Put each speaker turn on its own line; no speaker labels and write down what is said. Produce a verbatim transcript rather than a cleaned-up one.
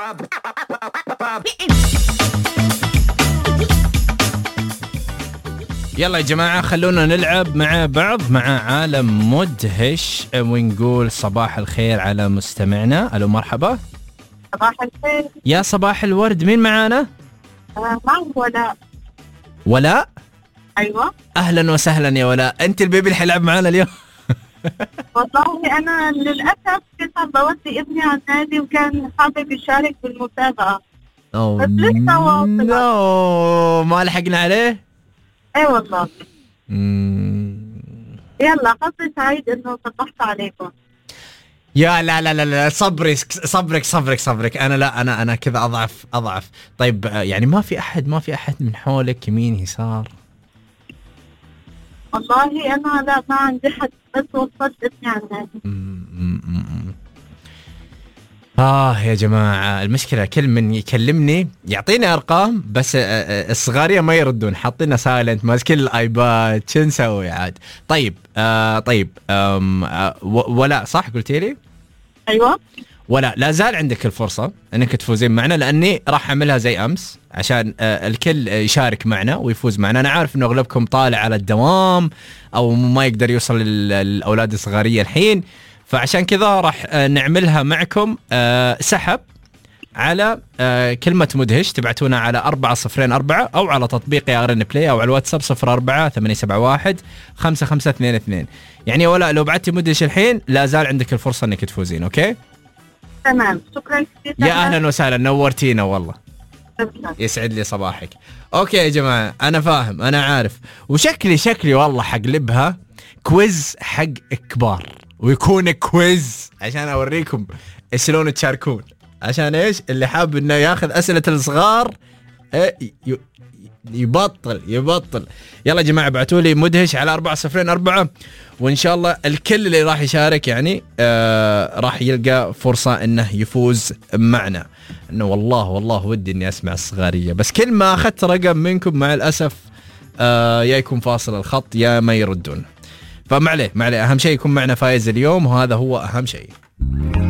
يلا يا جماعة خلونا نلعب مع بعض مع عالم مدهش ونقول صباح الخير على مستمعنا. ألو مرحبا.
صباح الخير.
يا صباح الورد، مين معانا؟
آه معك ولاء.
ولاء؟
أيوة.
أهلا وسهلا يا ولاء، أنت البيبي اللي حيلعب معانا اليوم.
والله أنا للأسف كنت بودي ابني على النادي وكان حابب يشارك بالمسابقة.
أوه
بس لسه واصلة.
نو ما لحقنا عليه؟
اي والله.
مم.
يلا حظي سعيد انه صبحت عليكم.
يا لا لا لا لا صبرك صبرك صبرك صبرك انا لا انا انا كذا اضعف اضعف. طيب يعني ما في احد ما في احد من حولك يمين يسار؟
والله انا لا ما عندي حد، بس وصلت ابني على النادي.
آه يا جماعة المشكلة كل من يكلمني يعطيني أرقام بس الصغارية ما يردون، حاطينها سايلنت، ماسكين الآيباد، شو نسوي عاد؟ طيب آه طيب آه ولا صح قلتي لي؟
أيوة.
ولا لا زال عندك الفرصة أنك تفوزين معنا، لأني راح أعملها زي أمس عشان آه الكل يشارك معنا ويفوز معنا. أنا عارف أنه أغلبكم طالع على الدوام أو ما يقدر يوصل للأولاد الصغارية الحين، فعشان كذا راح نعملها معكم سحب على كلمة مدهش. تبعتونا على أربعة صفرين أربعة أو على تطبيق يا غرن بلاي أو على الواتساب صفر أربعة ثمانية سبعة واحد خمسة خمسة اثنين اثنين. يعني ولا لو بعتي مدهش الحين لا زال عندك الفرصة أنك تفوزين. أوكي
تمام، شكرا كثير.
يا أهلا وسهلا، نورتينا والله.
شكرا.
يسعد لي صباحك. أوكي يا جماعة أنا فاهم أنا عارف، وشكلي شكلي والله حقلبها كويز حق كبار، ويكون كويز عشان أوريكم شلون تشاركون، عشان إيش اللي حاب إنه ياخذ أسئلة الصغار يبطل يبطل. يلا يا جماعة ابعتوا لي مدهش على أربعة صفرين أربعة، وإن شاء الله الكل اللي راح يشارك يعني آه راح يلقى فرصة إنه يفوز معنا. إنه والله والله ودي إني أسمع الصغارية، بس كل ما أخذت رقم منكم مع الأسف آه يا يكون فاصل الخط يا ما يردون، فما عليه ما عليه، أهم شيء يكون معنا فايز اليوم وهذا هو أهم شيء.